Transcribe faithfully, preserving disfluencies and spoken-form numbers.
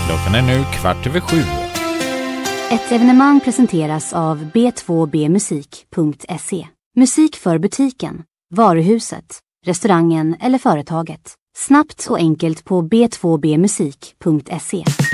Klockan är nu kvart över sju. Ett evenemang presenteras av b två b musik punkt se. Musik för butiken, varuhuset, restaurangen eller företaget. Snabbt och enkelt på b två b musik punkt se.